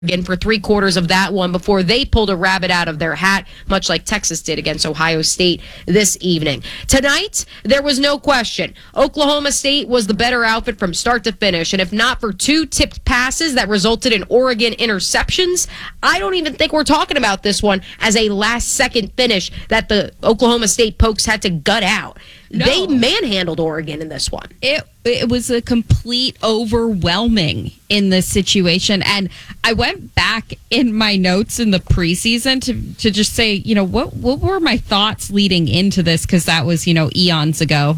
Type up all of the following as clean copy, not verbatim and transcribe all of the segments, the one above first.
Again for 3/4 of that one before they pulled a rabbit out of their hat, much like Texas did against Ohio State this evening. Tonight, there was no question. Oklahoma State was the better outfit from start to finish, and if not for 2 tipped passes that resulted in Oregon interceptions, I don't even think we're talking about this one as a last-second finish that the Oklahoma State Pokes had to gut out. No. They manhandled Oregon in this one. It was a complete overwhelming in this situation. And I went back in my notes in the preseason to just say, what were my thoughts leading into this? Because that was, eons ago.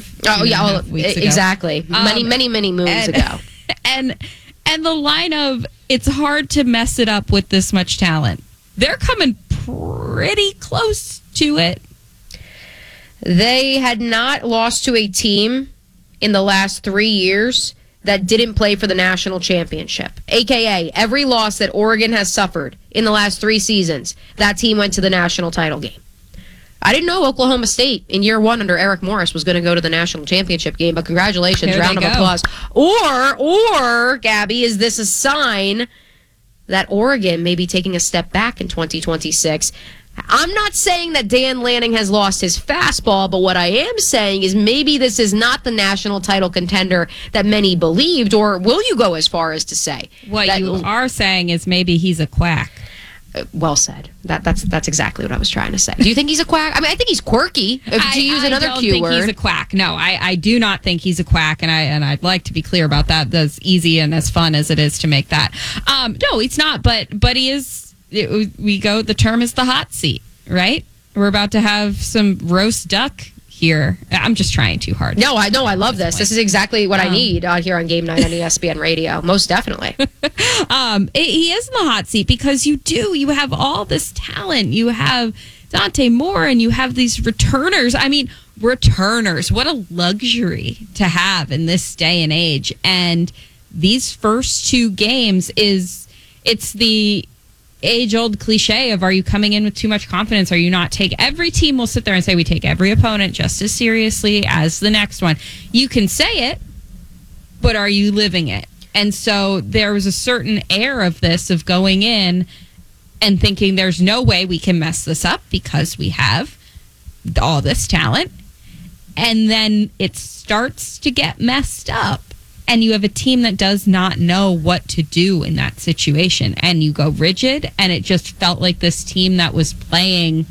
Exactly. Many moons ago. And the line of, it's hard to mess it up with this much talent. They're coming pretty close to it. They had not lost to a team in the last 3 years that didn't play for the national championship. AKA, every loss that Oregon has suffered in the last 3 seasons, that team went to the national title game. I didn't know Oklahoma State in year 1 under Eric Morris was going to go to the national championship game, but congratulations, round of applause. Or, Gabby, is this a sign that Oregon may be taking a step back in 2026? I'm not saying that Dan Lanning has lost his fastball, but what I am saying is maybe this is not the national title contender that many believed, or will you go as far as to say? What you are saying is maybe he's a quack. Well said. That's exactly what I was trying to say. Do you think he's a quack? I mean, I think he's quirky, to use another Q word. I don't think he's a quack. No, I do not think he's a quack, and I'd like to be clear about that. That's easy and as fun as it is to make that. No, he's not, but he is... the term is the hot seat, right? We're about to have some roast duck here. I'm just trying too hard. No, I know. I love this. This is exactly what I need out here on Game Night on ESPN Radio. Most definitely. He is in the hot seat because you have all this talent. You have Dante Moore and you have these returners. I mean, returners. What a luxury to have in this day and age. And these first 2 games it's the age-old cliche of, are you coming in with too much confidence? Are you not? Every team will sit there and say, we take every opponent just as seriously as the next one. You can say it, but are you living it? And so there was a certain air of this, of going in and thinking there's no way we can mess this up because we have all this talent. And then it starts to get messed up. And you have a team that does not know what to do in that situation. And you go rigid, and it just felt like this team that was playing,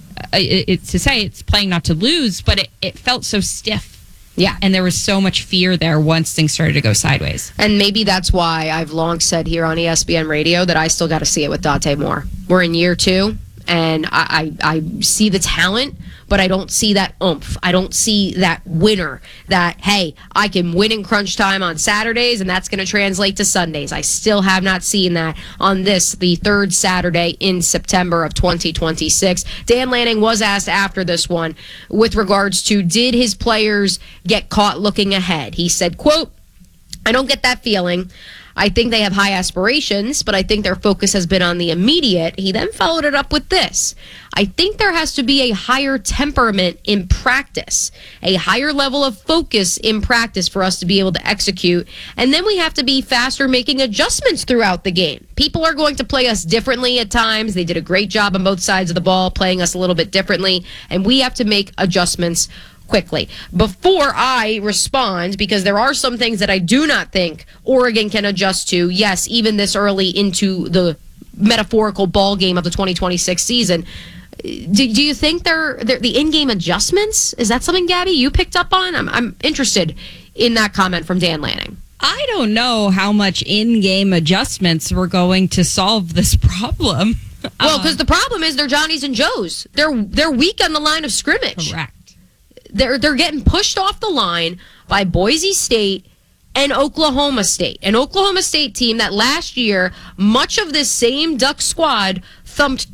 it's playing not to lose, but it felt so stiff. Yeah. And there was so much fear there once things started to go sideways. And maybe that's why I've long said here on ESPN Radio that I still got to see it with Dante Moore. We're in year 2, and I see the talent, but I don't see that oomph. I don't see that winner, that, hey, I can win in crunch time on Saturdays, and that's going to translate to Sundays. I still have not seen that on the 3rd Saturday in September of 2026. Dan Lanning was asked after this one with regards to, did his players get caught looking ahead? He said, quote, I don't get that feeling. I think they have high aspirations, but I think their focus has been on the immediate. He then followed it up with this. I think there has to be a higher temperament in practice, a higher level of focus in practice for us to be able to execute. And then we have to be faster making adjustments throughout the game. People are going to play us differently at times. They did a great job on both sides of the ball, playing us a little bit differently. And we have to make adjustments quickly. Before I respond, because there are some things that I do not think Oregon can adjust to, yes, even this early into the metaphorical ball game of the 2026 season, do you think they're the in-game adjustments? Is that something, Gabby, you picked up on? I'm interested in that comment from Dan Lanning. I don't know how much in-game adjustments were going to solve this problem. Well, because the problem is they're Johnnies and Joes. They're weak on the line of scrimmage. Correct. They're getting pushed off the line by Boise State and Oklahoma State. An Oklahoma State team that last year, much of this same Duck squad thumped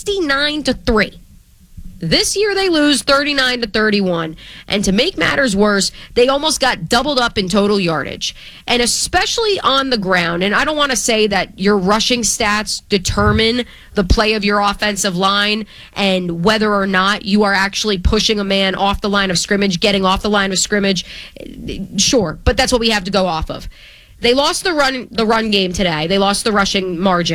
69-3. This year they lose 39-31. And to make matters worse, they almost got doubled up in total yardage. And especially on the ground. And I don't want to say that your rushing stats determine the play of your offensive line and whether or not you are actually pushing a man off the line of scrimmage, getting off the line of scrimmage. Sure, but that's what we have to go off of. They lost the run game today. They lost the rushing margin.